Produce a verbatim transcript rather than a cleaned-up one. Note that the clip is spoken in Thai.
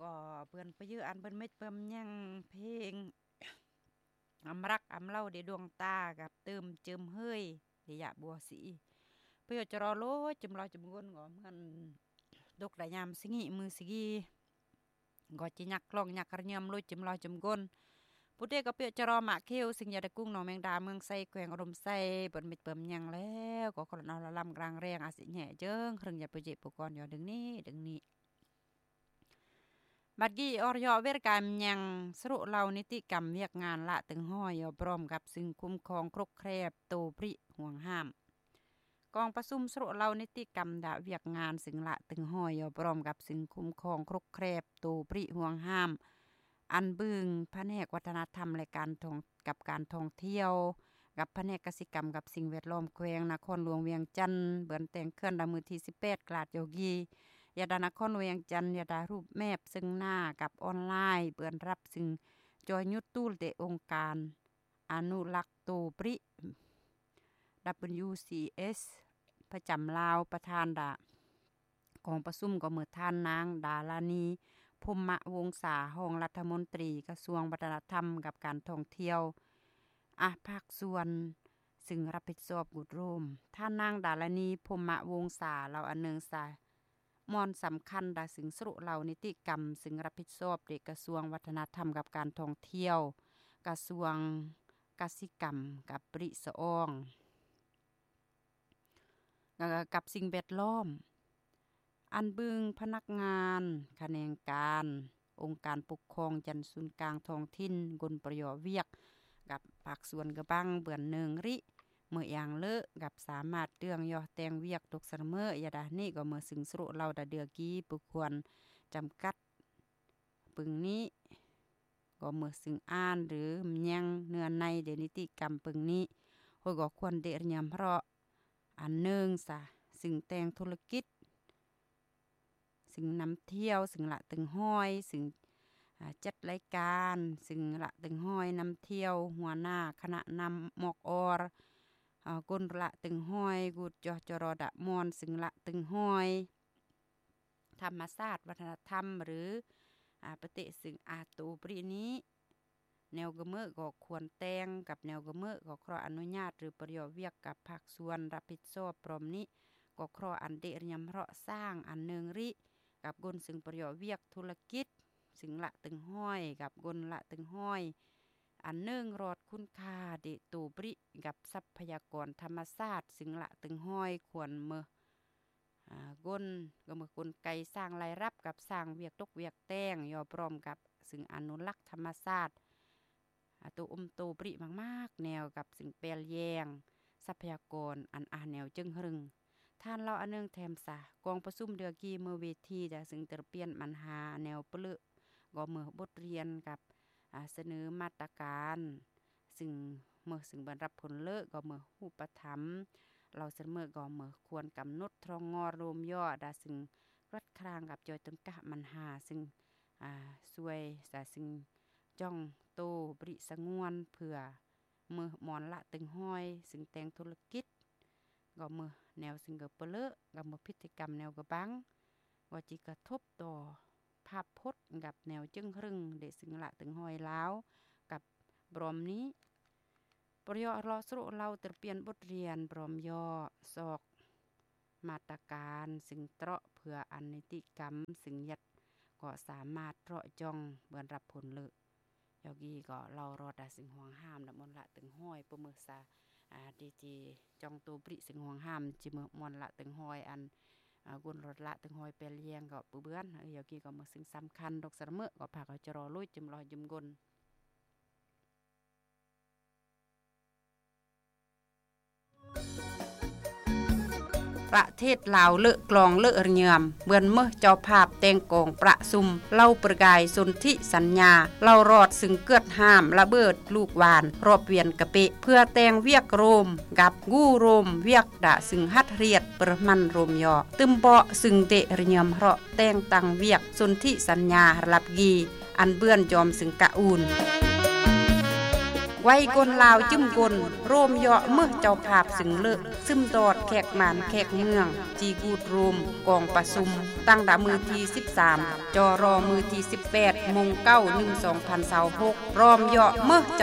ก็เปิ้นไปยื้ออันเปิ้นเม็ดเปิ้มยังเพลงอำรักอำเล่าเดดวงตากับเติมเจิมเฮ้ยเดียบัวสีเพื่อจะรอโลจมรอจมกวนก็มันดกได้ยามสิงิมือสิกีก็จิยักกลองยักกระยำลุยจมรอจมกวนผู้เด็กก็เปียจะรอหมาเขี้ยวสิงยาตะกุ้งหนองแมงดาเมืองไส้แขวงอารมณ์ไส้เปิ้นเม็ดเปิ้มยังแล้วก็คนเอาละลำกลางแรงอาสิแหน่เจิงเครื่องยาปเจปุกรอยู่ดึงนี้ดึงนี้บัดกี้อรยเวรการยังสรุเหล่านิติกรรมเวียกงานละตึงห้อยพร้อมกับซึ่งคุ้มครองครกแครบโตปริห่วงห้ามกองประชุมสรุเหล่านิติกรรมดะเวียกงานซึ่งละตึงห้อยพร้อมกับซึ่งคุ้มครองครกแครบโตปริห่วงห้ามอันบึงแผนกวัฒนธรรมและการท่องกับการท่องเที่ยวกับแผนกกสิกรรมกับสิ่งแวดล้อมแขวงนครหลวงเวียงจันทน์เบิ่นแต่งเคลื่อนดำมือที่สิบแปดกลาดโยกียาดานครเวียงจันทน์ยาดารูปแมพซึ่งหน้ากับออนไลน์เปิดรับซึ่งจอยยุดตู้เตองค์การอนุรักษ์โตปริ ดับเบิลยู ซี เอส ประจำลาวประธานดะของประชุมก็เมื่อท่านนางดาลานีพมะวงศาห้องรัฐมนตรีกระทรวงวัฒนธรรมกับการท่องเที่ยวอาภาคส่วนซึ่งรับผิดชอบกุดโรมท่านนางดาลานีพมะวงศาเราอันเนืองสามอนสำคัญดาสึงสรุเหล่านิติกรรมซึ่งรับผิดชอบเด็กกระทรวงวัฒนธรรมกับการท่องเที่ยวกระทรวงกสิกรรมกับปริสอองกับสิ่งแวดล้อมอันบึงพนักงานคะแนนการองค์การปกครองจันทร์ศูนย์กลางท้องถิ่นกลประโยชน์เวียกกับภาคส่วนกระบังเบื่อนเนืองริเมื่ออย่างเลอะกับสามารถเตืองยอแตงเวียกตกเสมอยาดานี่ก็เมื่อสึงสรุเราดาเดือกี้ปุควรจำกัดปึงนี้ก็เมื่อสึงอ่านหรือยังเนื้อในเดนิติกรรมปึงนี้โหก็ควรเดรยามเพราะอันเนืองซะสึงแต่งธุรกิจสึงนำเที่ยวสึงละตึงห้อยสึงจัดรายการสึงละตึงห้อยนำเที่ยวหัวหน้าคณะนำหมอกออรกุนละตึงห้อยกุดจอจรดะมอนสึงละตึงห้อยธรรมศาสตร์วัฒนธรรมหรือปฏิสึงอาตูปรินี้แนวกระเมื่อก็ควรแต่งกับแนวกระเมื่อก็ขออนุญาตหรือประโยชน์เวียกกับภาคส่วนรับผิดชอบพร้อมนี้ก็ขออันเดรยำเพราะสร้างอันเนืองริกับกลสึงประโยชน์เวียกธุรกิจสึงละตึงห้อยกับกลละตึงห้อยอันเนื่องรอดคุณค่าเดตูปริกับทรัพยากรธรรมชาติสึงละตึงห้อยควรเมื่ออ่ากลก็เมื่อกลไกสร้างรายรับกับสร้างเวียกตกเวียกแต้งยอพร้อมกับสึงอนุรักษ์ธรรมชาติตัวอมโตปริมากๆแนวกับสึงเปลแยงทรัพยากรอันอาแนวจึงหึงท่านเราอันเนื่องแถมสะกองประชุมเดือกีเมื่อเวทีจะซึ่งเตเปลี่ยนปัญหาแนวเปลือก็เมื่อบทเรียนกับเสนอมาตรการซึ่งเมื่อซึ่งบรรรับผลเลิกก็เมื่อหูปธรรมเราเสนอก็เมื่อควรกำหนดทรองอรวมย่อดาซึ่งรัดครางกับจอยตึงกะมันหาซึ่งสวยแต่ซึ่งจ้องโตบริสงวนเผื่อเมื่อหมอนละตึงห้อยซึ่งแต่งธุรกิจก็เมื่อแนวซึ่งก็เปลือกับเมื่อพฤติกรรมแนวกระบังว่าจิกระทบต่อภาพพจน์กับแนวจึงรึงเดซึ่งละตึงห้อยล้าวกับบรมนี้ประโยชน์รอสรุเราเตเปลี่ยนบทเรียนบรมย่อศอกมาตรการซึ่งเตาะเพื่ออันนิติกรรมซึ่งยัดก็สามารถเตาะจ้องเบือนรับผลเลยยอกีก็เรารอดาสิ่งห่วงห้ามดับมนละตึงห้อยประเมินซาอ่าดีจีจองตัวปริสิ่งห่วงห้ามจิเมื่อมนละตึงห้อยอันกุนรถละตึงห้อยเปลเลียงก็ปื้อเบื้อนยอกีก็มาซึ่งสำคัญดอกสะเมื่อก็พาเขาจะรอลุยจิมรอจิมกลประเทศลาวเลอะกลองเลอะเงียมเบือนเมื่อเจ้าภาพแต่งกองประซุมเล่าประกายสนธิสัญญาเล่ารอดซึ่งเกิดห้ามระเบิดลูกวานรอบเวียนกะเปะเพื่อแต่งเวียกโรมกับกู้โรมเวียกดะซึ่งฮัดเรียดประมันโรมยอตึมเบาะซึ่งเดะเงียมเราะแต่งตังเวียกสนธิสัญญารับกีอันเบื้อนจอมซึ่งกะอูนไว้กนลาวจึ้มกนโรมเหาะเมื่อเจ้าภาพสึงเลอะซึมดอดแขกหมานแขกเมืองจีกูดโรมกองประสุมตั้งดามือที่สิบสามจอรอมือที่สิบแปดมงเก้าหนึ่งสองพันยี่สิบหกรอมเหาะเมื่อ